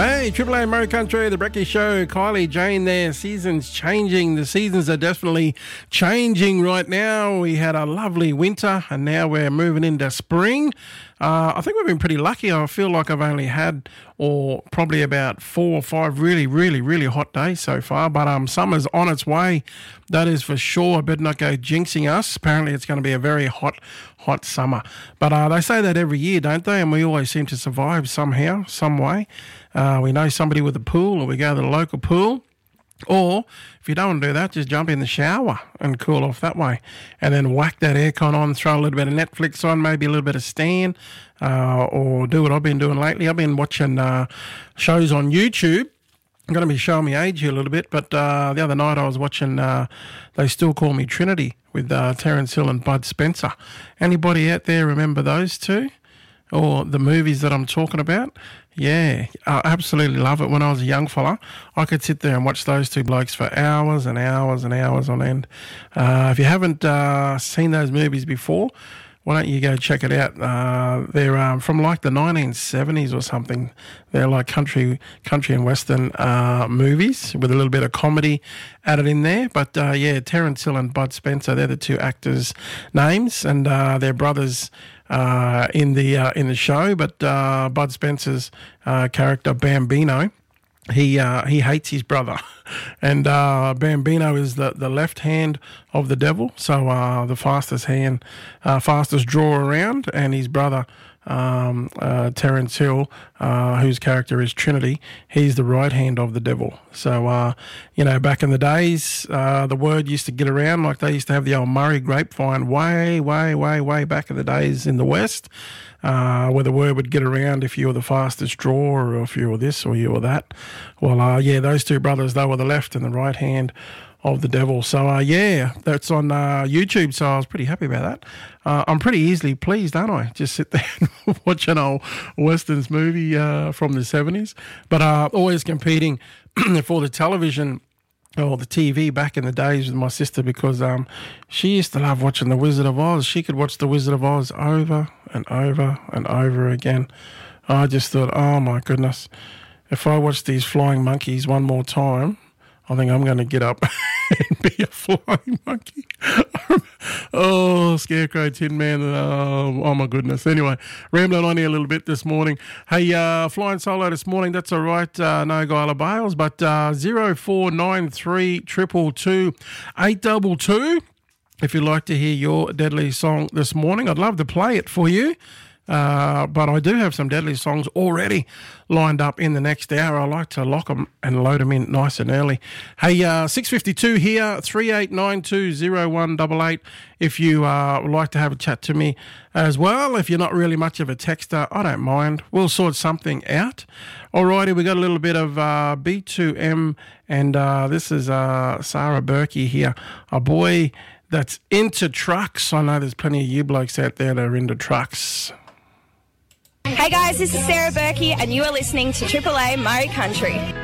Hey, Triple A Murray Country, the Brecky Show, Kylie Jane there. Seasons changing. The seasons are definitely changing right now. We had a lovely winter and now we're moving into spring. I think we've been pretty lucky. I feel like I've only had probably about 4 or 5 really hot days so far. But summer's on its way. That is for sure. I better not go jinxing us. Apparently it's going to be a very hot summer. But they say that every year, don't they? And we always seem to survive somehow, some way. We know somebody with a pool, or we go to the local pool. Or if you don't want to do that, just jump in the shower and cool off that way. And then whack that aircon on, throw a little bit of Netflix on, maybe a little bit of Stan, or do what I've been doing lately. I've been watching shows on YouTube. I'm going to be showing my age here a little bit, but the other night I was watching They Still Call Me Trinity with Terence Hill and Bud Spencer. Anybody out there remember those two? Or the movies that I'm talking about? Yeah, I absolutely love it. When I was a young fella, I could sit there and watch those two blokes for hours and hours and hours on end. If you haven't seen those movies before, why don't you go check it out? They're from like the 1970s or something. They're like country and western movies with a little bit of comedy added in there. But yeah, Terence Hill and Bud Spencer, they're the two actors' names, and they're brothers in the show. But Bud Spencer's character Bambino, he hates his brother, and Bambino is the left hand of the devil. So the fastest draw around, and his brother Terence Hill, whose character is Trinity, he's the right hand of the devil. So back in the days, the word used to get around, like they used to have the old Murray grapevine way back in the days in the West, where the word would get around if you were the fastest drawer, or if you were this or you were that. Well, those two brothers, they were the left and the right hand of the devil. So that's on YouTube, so I was pretty happy about that. I'm pretty easily pleased, aren't I? Just sit there and watch an old Westerns movie from the 70s. But always competing for the television or the TV back in the days with my sister, because she used to love watching The Wizard of Oz. She could watch The Wizard of Oz over and over and over again. I just thought, oh my goodness, if I watch these flying monkeys one more time, I think I'm going to get up and be a flying monkey. Oh, Scarecrow, Tin Man. Oh, my goodness. Anyway, rambling on here a little bit this morning. Hey, flying solo this morning, that's all right. No Guyla Bales, but 0493 222 822. If you'd like to hear your Deadly song this morning, I'd love to play it for you. But I do have some Deadly songs already lined up in the next hour. I like to lock them and load them in nice and early. Hey, 652 here, 38920188. If you would like to have a chat to me as well. If you're not really much of a texter, I don't mind. We'll sort something out. Alrighty, we got a little bit of B2M, and this is Sarah Berkey here, a boy that's into trucks. I know there's plenty of you blokes out there that are into trucks. Hey guys, this is Sarah Berkey and you are listening to Triple A Murray Country.